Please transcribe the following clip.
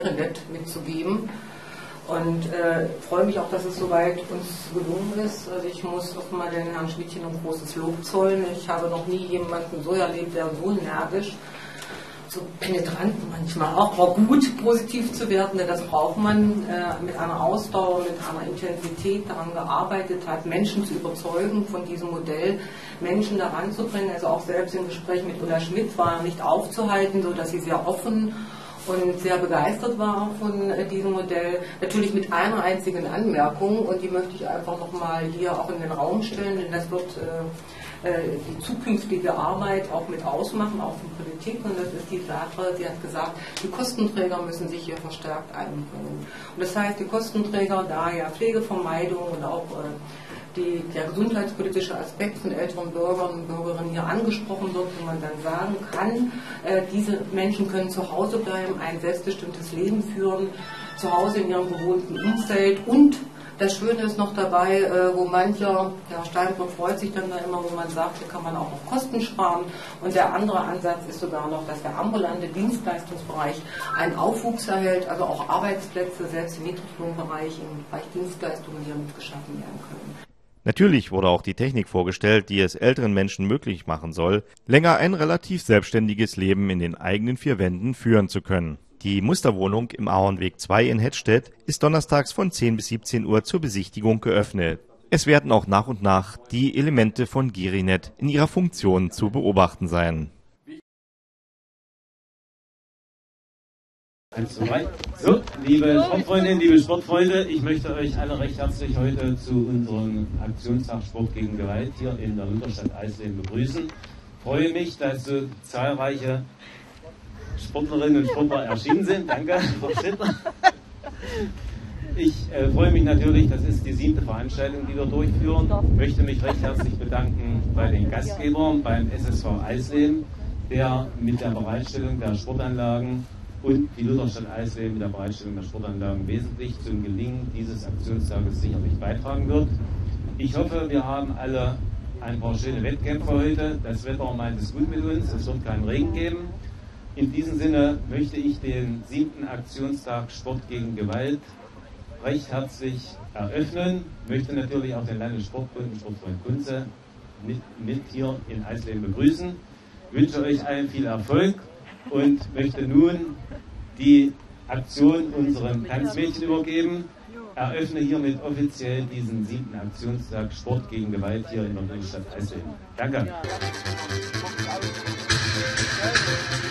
nett mitzugeben. Und freue mich auch, dass es soweit uns gelungen ist. Also ich muss auch mal den Herrn Schmidtchen ein großes Lob zollen. Ich habe noch nie jemanden so erlebt, der so energisch, so penetrant manchmal auch, aber gut positiv zu werden. Das braucht man mit einer Ausdauer, mit einer Intensität daran gearbeitet hat, Menschen zu überzeugen von diesem Modell, Menschen daran zu bringen. Also auch selbst im Gespräch mit Ulla Schmidt war er nicht aufzuhalten, so dass sie sehr offen und sehr begeistert war von diesem Modell. Natürlich mit einer einzigen Anmerkung, und die möchte ich einfach nochmal hier auch in den Raum stellen, denn das wird die zukünftige Arbeit auch mit ausmachen, auch von Politik, und das ist die Sache, sie hat gesagt, die Kostenträger müssen sich hier verstärkt einbringen. Und das heißt, die Kostenträger, da ja Pflegevermeidung und auch der gesundheitspolitische Aspekt von älteren Bürgern und Bürgerinnen hier angesprochen wird, wo man dann sagen kann, diese Menschen können zu Hause bleiben, ein selbstbestimmtes Leben führen, zu Hause in ihrem gewohnten Umfeld. Und das Schöne ist noch dabei, wo mancher, Herr Steinbrück freut sich dann da immer, wo man sagt, hier kann man auch noch Kosten sparen. Und der andere Ansatz ist sogar noch, dass der ambulante Dienstleistungsbereich einen Aufwuchs erhält, also auch Arbeitsplätze, selbst im Niedriglohnbereich, im Bereich Dienstleistungen hier mit geschaffen werden können. Natürlich wurde auch die Technik vorgestellt, die es älteren Menschen möglich machen soll, länger ein relativ selbstständiges Leben in den eigenen vier Wänden führen zu können. Die Musterwohnung im Ahornweg 2 in Hettstedt ist donnerstags von 10 bis 17 Uhr zur Besichtigung geöffnet. Es werden auch nach und nach die Elemente von Girinet in ihrer Funktion zu beobachten sein. So, liebe Sportfreundinnen, liebe Sportfreunde, ich möchte euch alle recht herzlich heute zu unserem Aktionstag Sport gegen Gewalt hier in der Lutherstadt Eisleben begrüßen. Ich freue mich, dass so zahlreiche Sportlerinnen und Sportler erschienen sind. Danke, Frau Schrittler. Ich freue mich natürlich, das ist die 7. Veranstaltung, die wir durchführen. Ich möchte mich recht herzlich bedanken bei den Gastgebern, beim SSV Eisleben, der mit der Bereitstellung der Sportanlagen und die Lutherstadt Eisleben mit der Bereitstellung der Sportanlagen wesentlich zum Gelingen dieses Aktionstages sicherlich beitragen wird. Ich hoffe, wir haben alle ein paar schöne Wettkämpfe heute. Das Wetter meint es gut mit uns, es wird keinen Regen geben. In diesem Sinne möchte ich den 7. Aktionstag Sport gegen Gewalt recht herzlich eröffnen. Ich möchte natürlich auch den Landessportbund und Sportfreund Kunze mit hier in Eisleben begrüßen. Ich wünsche euch allen viel Erfolg und möchte nun die Aktion unserem Tanzmädchen übergeben. Eröffne hiermit offiziell diesen 7. Aktionstag Sport gegen Gewalt hier in der Lutherstadt Eisleben. Danke.